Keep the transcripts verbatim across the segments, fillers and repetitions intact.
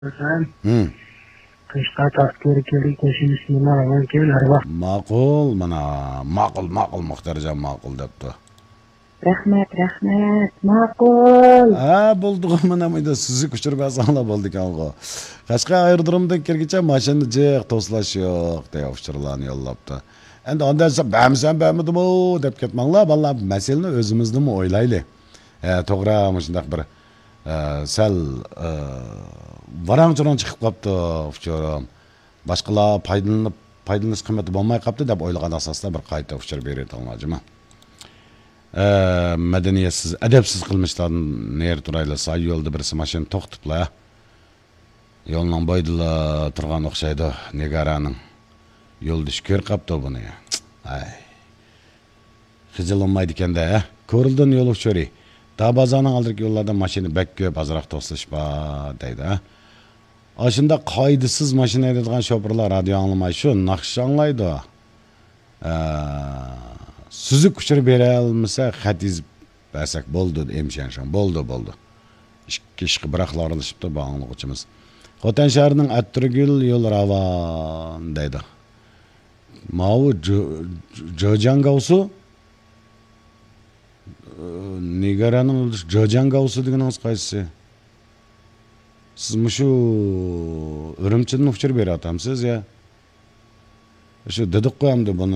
Sen Hı. kışta taskeri keli keşin sima avan kel her vaqt. Ma'qul, mana ma'qul, ma'qul muhtarjam ma'qul debdi. Rahmat, rahmat, ma'qul. Ha, bo'ldi, mana buyda sizni kuchirib asanglar bo'ldi ekan-ku. Qashqa aerodromdan kirgicha mashina jiq to'slash yo'q deya uchurlarni yo'llabdi. Endi ondan so'ng "Bamsan, bamidimi?" deb ketmanglar, ballar masalani o'zimizni o'ylayli. Ha, to'g'ri, shundaq bir sal varang-churang chiqib qopti, uchurim. Boshqalar foydalanib, foydalanish qiymati bo'lmay qopti deb o'ylagan asosda bir qayta uchur berayotganlarjimi. Madaniyatsiz, adabsiz qilmishlarni ner turaylar, say yo'lda birisi mashina to'xtatiblar. Yo'lning bo'yida turgan o'xshaydi Negaraning. Yo'lda shukr qopti buni. Ay. Xijilanmaydi ekanda, ko'rildan yo'l uchuri. Tabazaning oldidagi yo'llarda mashina bak ko'p, azroq to'slashpa deydi. Ashunda qoidasiz mashina haydaydigan shoferlar radio anglamay shu naqsh anglaydi. Sizni kuchirib bera olmasa, xat yozib bersak bo'ldi, emshanshan. Bo'ldi, bo'ldi. Ikki ish qibroqlarilishibdi bog'liqchimiz. Xotan shahrining Attirgul yo'l ravon deydi. Mau Jojangausu Negaraning Jojangausu deganingiz qaysi? Siz mushu Urumchini uchirib beratamsiz ya? Shu dedik qo'yamdi buni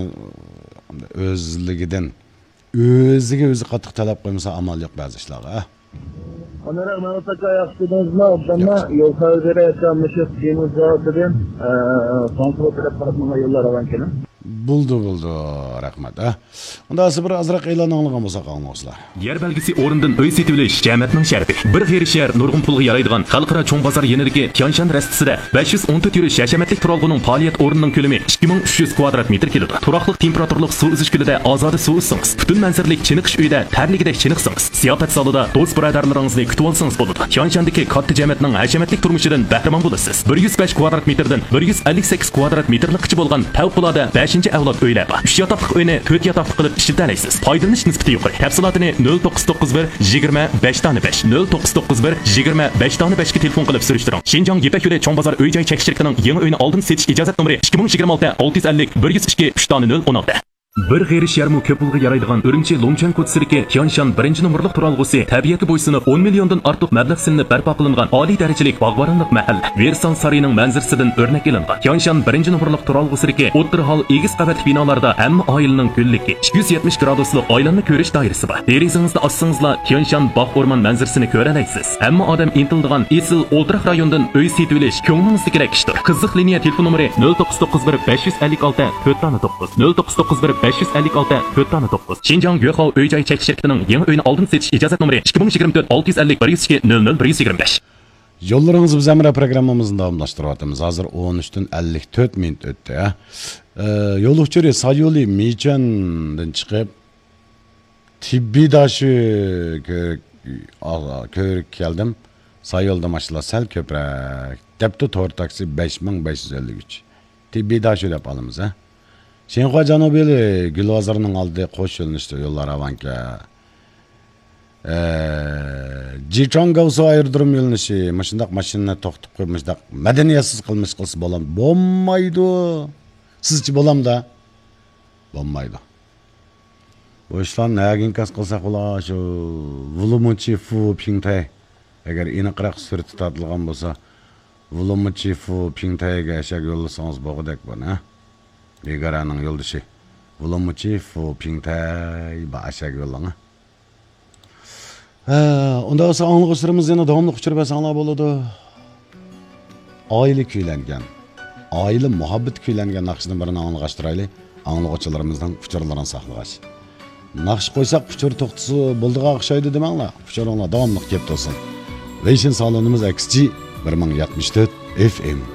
o'zligidan o'ziga o'zi qattiq talab qo'ymasa amal yo'q ba'zi ishlarga. Onlara manataka yaptığınızda obdanma yol kavzere yaşanmışız deniz zavatidan kontrol edip bakmaya yollar avan kelim. Buldu buldu rahmat. Unda bir azroq e'lon olgan bo'lsa qolmoqsizlar. Yer belgisi o'rindan uy setilish jamoatning sharfi. Bir xeyri shahar nurg'un pulga yaraydigan xalqaro cho'ng bozor yenidagi Tyanshan rastisida besh yuz o'n to'rt yurish hashamatlik turalg'uning faoliyat o'rnining ko'lami ikki ming uch yuz kvadrat metr keladi. Turaqliq temperaturlik suv uzish kulida ozoda suv uzsangiz, butun manzaralik chiniqish uyida tarligidek chiniqsangiz, ziyofat zalida do'st birodarlaringizni kutib olsangiz bo'ladi. Tyanshandagi katta jamoatning hashamatlik turmushidan bahramand bo'lasiz. bir yuz besh kvadrat metrdan bir yuz ellik sakkiz kvadrat metrlikcha bo'lgan favqulodda beshinchi avlod uylar bor. uch yotoqli uyni to'rt yotoqli qilib ishlatanaysiz. Foydalanish nisbati yuqori. Tafsilotini nol to'qqiz to'qqiz bir yigirma besh besh nol to'qqiz to'qqiz bir yigirma besh besh ga telefon qilib surishtiring. Shinjong Yepak yo'li cho'ng bozor uy-joy chekishligining yangi uyini oldin setish ijozat nomeri ikki ming yigirma olti olti yuz ellik bir yuz ikki uch nol o'n olti. Bir xeyri sharmu ko'p pulga yaraydigan Urumchi Longchan ko'chasidagi Tyanshan birinchi nomerlik turalg'usi tabiatga bo'ysunib o'n milliondan ortiq mablag' silinib barpo qilingan oliy darajalik bog'boronlik mahalla. Versailles saroyining manzarasidan o'rnak ilingan. Tyanshan birinchi nomerlik turalg'usidagi o'ttir hol egiz qavatli binolarda hamma oilaning kunligi ikki yuz yetmish graduslik oilanni ko'rish doirasi bor. Derizangizni ochsangizlar Tyanshan bog' o'rmon manzarasini ko'ra olasiz. Hamma odam intildigan esil o'ltiraq rayondan uy setib olish ko'nglingizni kerak ishdir. Qiziq liniya telefon nomeri nol to'qqiz to'qqiz bir besh yuz ellik olti to'rt to'qqiz nol to'qqiz to'qqiz bir besh yuz ellik olti to'rt to'qqiz. Shinjong Yo'qov uy-joy chekish shirkatining yangi uyini oldin setish ijozat nomeri ikki ming yigirma to'rt olti yuz ellik bir yuz ikki nol nol bir yuz yigirma besh. Yo'llaringizni biz Amra programmamizni davomlashtiryapmiz. Hozir o'n uch dan ellik to'rt minut o'tdi. Yo'l uchiri Sayoli Michandan chiqib tibbiy dashi ko'rib keldim. Sayolda mashinalar sal ko'proq. Debdi to'rt taksi besh ming besh yuz ellik uch. Tibbiy dashi deb olamiz, ha. Şenxua Janubeli Gulbozorning oldida qo'sh yo'lnishdi yo'llar avanka. Jichongausu aerodrom yo'lnishi, mashindaq mashinani to'xtatib qo'yib, mashindaq madaniyatsiz qilmish qilsa bo'lam. Bo'lmaydi. Sizchi bo'lamda? Bo'lmaydi. Bu ishlar nagin kas qilsa quloq shu Vulumochi Fu Pingtai agar aniqroq surat tutilgan bo'lsa, Vulumochi Fu Pingtaiga ashak yo'llasangiz bo'g'idek buni, ha. Negaraning yo'ldishi. Vulumochi Fu Pingtai ba ashak yo'llanga. Ha, unda o'sha anglag'ishlarimiz yana davomli uchirib asanglar bo'ladi. Oila kuylangan, oila muhabbat kuylangan naqshdan birini anglag'ishtiraylik. Anglag'uvchilarimizdan uchurlarni saqlag'ash. Naqsh qo'ysak uchur to'xtasi bo'ldiga o'xshaydi demanglar. Uchurlar davomli kelib tursin. Lekin sonlarimiz X G bir ming yetmish to'rt F M.